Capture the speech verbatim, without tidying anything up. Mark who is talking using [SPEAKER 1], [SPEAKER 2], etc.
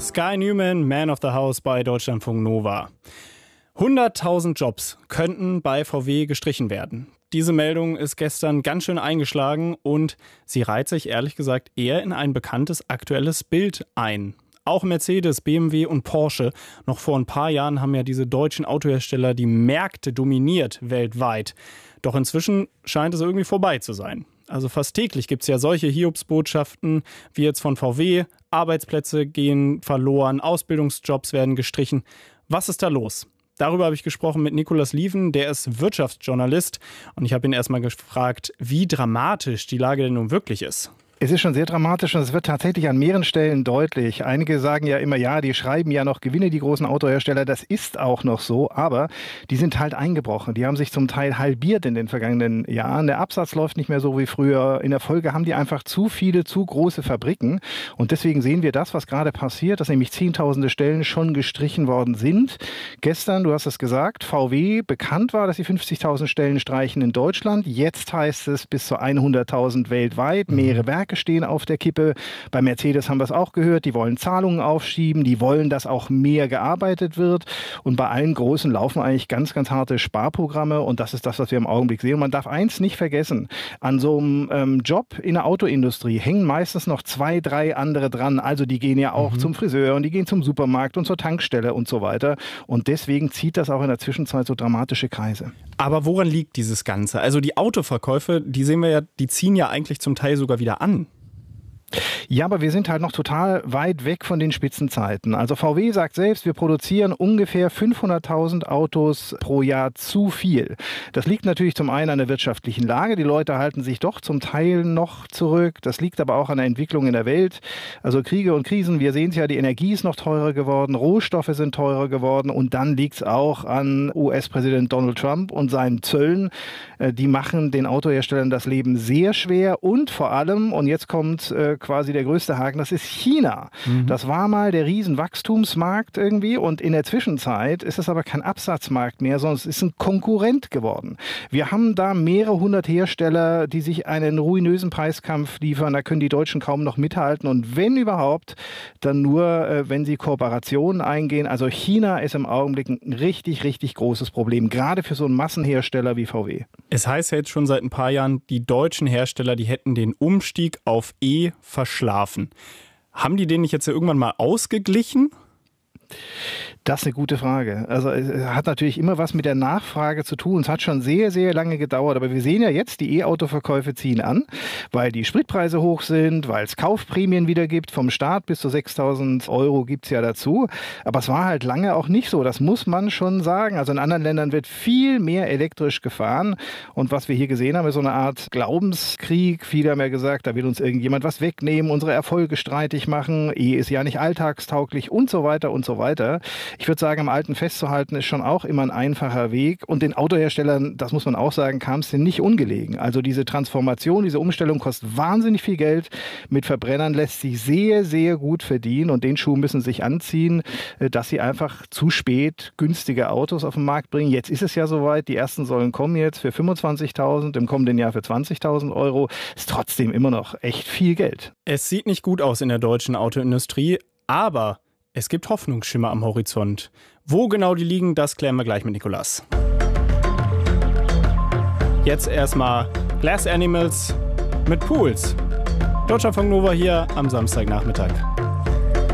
[SPEAKER 1] Sky Newman, Man of the House bei Deutschlandfunk Nova. hunderttausend Jobs könnten bei V W gestrichen werden. Diese Meldung ist gestern ganz schön eingeschlagen und sie reiht sich ehrlich gesagt eher in ein bekanntes aktuelles Bild ein. Auch Mercedes, B M W und Porsche, noch vor ein paar Jahren haben ja diese deutschen Autohersteller die Märkte dominiert weltweit. Doch inzwischen scheint es irgendwie vorbei zu sein. Also fast täglich gibt es ja solche Hiobsbotschaften wie jetzt von V W. Arbeitsplätze gehen verloren, Ausbildungsjobs werden gestrichen. Was ist da los? Darüber habe ich gesprochen mit Nikolaus Lieven, der ist Wirtschaftsjournalist. Und ich habe ihn erstmal gefragt, wie dramatisch die Lage denn nun wirklich ist.
[SPEAKER 2] Es ist schon sehr dramatisch und es wird tatsächlich an mehreren Stellen deutlich. Einige sagen ja immer, ja, die schreiben ja noch Gewinne, die großen Autohersteller. Das ist auch noch so, aber die sind halt eingebrochen. Die haben sich zum Teil halbiert in den vergangenen Jahren. Der Absatz läuft nicht mehr so wie früher. In der Folge haben die einfach zu viele, zu große Fabriken. Und deswegen sehen wir das, was gerade passiert, dass nämlich zehntausende Stellen schon gestrichen worden sind. Gestern, du hast es gesagt, V W bekannt war, dass sie fünfzigtausend Stellen streichen in Deutschland. Jetzt heißt es bis zu hunderttausend weltweit, mehrere Werke stehen auf der Kippe. Bei Mercedes haben wir es auch gehört, die wollen Zahlungen aufschieben, die wollen, dass auch mehr gearbeitet wird. Und bei allen Großen laufen eigentlich ganz, ganz harte Sparprogramme und das ist das, was wir im Augenblick sehen. Und man darf eins nicht vergessen, an so einem ähm, Job in der Autoindustrie hängen meistens noch zwei, drei andere dran. Also die gehen ja auch mhm. zum Friseur und die gehen zum Supermarkt und zur Tankstelle und so weiter. Und deswegen zieht das auch in der Zwischenzeit so dramatische Kreise.
[SPEAKER 1] Aber woran liegt dieses Ganze? Also die Autoverkäufe, die sehen wir ja, die ziehen ja eigentlich zum Teil sogar wieder an.
[SPEAKER 2] Ja, aber wir sind halt noch total weit weg von den Spitzenzeiten. Also V W sagt selbst, wir produzieren ungefähr fünfhunderttausend Autos pro Jahr zu viel. Das liegt natürlich zum einen an der wirtschaftlichen Lage. Die Leute halten sich doch zum Teil noch zurück. Das liegt aber auch an der Entwicklung in der Welt. Also Kriege und Krisen, wir sehen es ja, die Energie ist noch teurer geworden, Rohstoffe sind teurer geworden und dann liegt es auch an U S-Präsident Donald Trump und seinen Zöllen. Die machen den Autoherstellern das Leben sehr schwer und vor allem, und jetzt kommt äh, quasi der größte Haken, das ist China. Mhm. Das war mal der Riesenwachstumsmarkt irgendwie und in der Zwischenzeit ist es aber kein Absatzmarkt mehr, sondern es ist ein Konkurrent geworden. Wir haben da mehrere hundert Hersteller, die sich einen ruinösen Preiskampf liefern, da können die Deutschen kaum noch mithalten und wenn überhaupt, dann nur, äh, wenn sie Kooperationen eingehen. Also China ist im Augenblick ein richtig, richtig großes Problem, gerade für so einen Massenhersteller wie V W.
[SPEAKER 1] Es heißt ja jetzt schon seit ein paar Jahren, die deutschen Hersteller, die hätten den Umstieg auf E verschlafen. Haben die den nicht jetzt ja irgendwann mal ausgeglichen?
[SPEAKER 2] Das ist eine gute Frage. Also es hat natürlich immer was mit der Nachfrage zu tun. Es hat schon sehr, sehr lange gedauert. Aber wir sehen ja jetzt, die E-Auto-Verkäufe ziehen an, weil die Spritpreise hoch sind, weil es Kaufprämien wieder gibt. Vom Staat bis zu sechstausend Euro gibt es ja dazu. Aber es war halt lange auch nicht so. Das muss man schon sagen. Also in anderen Ländern wird viel mehr elektrisch gefahren. Und was wir hier gesehen haben, ist so eine Art Glaubenskrieg. Viele haben ja gesagt, da will uns irgendjemand was wegnehmen, unsere Erfolge streitig machen. E ist ja nicht alltagstauglich und so weiter und so weiter. Ich würde sagen, am Alten festzuhalten ist schon auch immer ein einfacher Weg. Und den Autoherstellern, das muss man auch sagen, kam es denn nicht ungelegen. Also diese Transformation, diese Umstellung kostet wahnsinnig viel Geld. Mit Verbrennern lässt sich sehr, sehr gut verdienen. Und den Schuh müssen sie sich anziehen, dass sie einfach zu spät günstige Autos auf den Markt bringen. Jetzt ist es ja soweit. Die ersten sollen kommen jetzt für fünfundzwanzigtausend, im kommenden Jahr für zwanzigtausend Euro. Ist trotzdem immer noch echt viel Geld.
[SPEAKER 1] Es sieht nicht gut aus in der deutschen Autoindustrie, aber es gibt Hoffnungsschimmer am Horizont. Wo genau die liegen, das klären wir gleich mit Nikolaus. Jetzt erstmal Glass Animals mit Pools. Deutschlandfunk Nova hier am Samstagnachmittag.